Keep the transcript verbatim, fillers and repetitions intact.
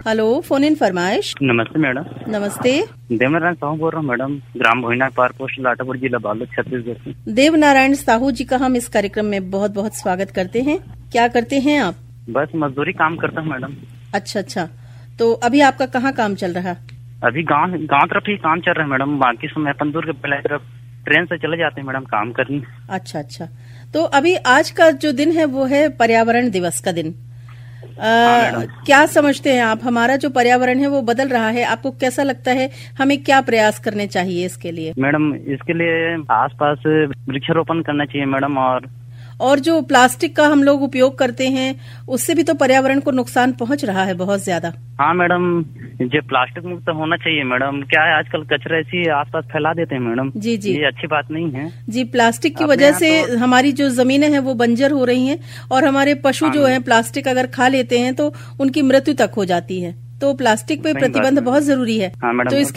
Hello, phone in फरमाइश। नमस्ते madam. नमस्ते। देवनारायण साहू बोल रहा हूँ मैडम, ग्राम भोईनाथ पार पोस्ट लाटापुर जिला बालोद छत्तीसगढ़ से। देवनारायण साहू जी का हम इस कार्यक्रम में बहुत बहुत स्वागत करते हैं। क्या करते हैं आप? बस मजदूरी काम करता हूँ मैडम। अच्छा अच्छा, तो अभी आपका कहाँ काम चल रहा? अभी गांव गांव तरफ ही काम चल रहा है मैडम, बाकी समय अपन दूर के पहले तरफ ट्रेन से चले जाते हैं मैडम काम करने। अच्छा अच्छा, तो अभी आज का जो दिन है वो है पर्यावरण दिवस का दिन। आ, हाँ, क्या समझते हैं आप, हमारा जो पर्यावरण है वो बदल रहा है, आपको कैसा लगता है, हमें क्या प्रयास करने चाहिए इसके लिए? मैडम इसके लिए आसपास वृक्षारोपण करना चाहिए मैडम। और और जो प्लास्टिक का हम लोग उपयोग करते हैं उससे भी तो पर्यावरण को नुकसान पहुंच रहा है बहुत ज्यादा। हाँ मैडम, जो प्लास्टिक मुक्त होना चाहिए मैडम। क्या है आजकल कचरा ऐसी आसपास फैला देते हैं मैडम। जी जी, ये अच्छी बात नहीं है जी। प्लास्टिक की वजह से तो हमारी जो जमीनें हैं वो बंजर हो रही हैं और हमारे पशु हाँ, जो हैं प्लास्टिक अगर खा लेते हैं तो उनकी मृत्यु तक हो जाती है। तो प्लास्टिक पे प्रतिबंध बहुत जरूरी है। हाँ, तो